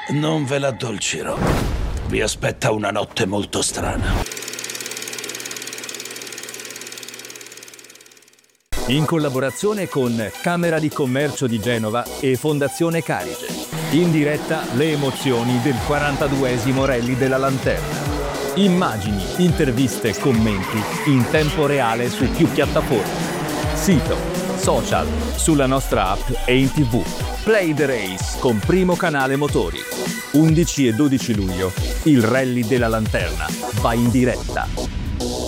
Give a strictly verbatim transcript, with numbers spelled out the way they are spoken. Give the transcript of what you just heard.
Non ve l'addolcirò. Vi aspetta una notte molto strana. In collaborazione con Camera di Commercio di Genova e Fondazione Carige. In diretta le emozioni del quarantaduesimo Rally della Lanterna. Immagini, interviste e commenti in tempo reale su più piattaforme. Sito, social, sulla nostra app e in tivù. Play the Race con Primo Canale Motori. undici e dodici luglio il Rally della Lanterna va in diretta.